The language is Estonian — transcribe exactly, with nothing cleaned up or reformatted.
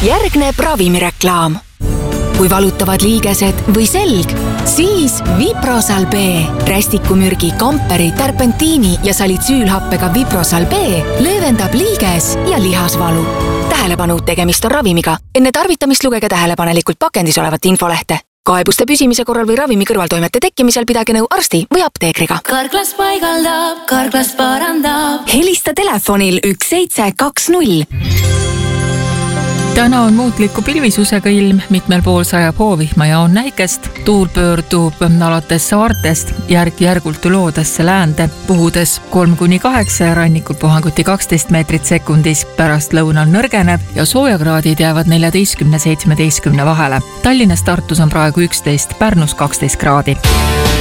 Järgneb ravimireklaam. Kui valutavad liigesed või selg, siis Viprosal B. Rästikumürgi, kamperi, terpentiini ja salitsüülhappega Viprosal B löövendab liiges ja lihasvalu. Tähelepanu, tegemist on ravimiga. Enne tarvitamist lugege tähelepanelikult pakendis olevat infolehte. Kaebuste püsimise korral või ravimi kõrvaltoimete tekkimisel pidage nõu arsti või apteekriga. Karklas paigaldab, Karklas parandab. Helista telefonil üks seitse kaks null. Täna on muutliku pilvisusega ilm, mitmel pool sajab hoovihma ja on näikest. Tuul pöördub alates saartest järk-järgult loodesse läände, puhudes kolm kuni kaheksa ja rannikul puhanguti kaksteist meetrit sekundis. Pärast lõunal nõrgeneb ja soojakraadid jäävad neljateistkümne seitsmeteistkümne vahele. Tallinnas Tartus on praegu üksteist, Pärnus kaksteist kraadi.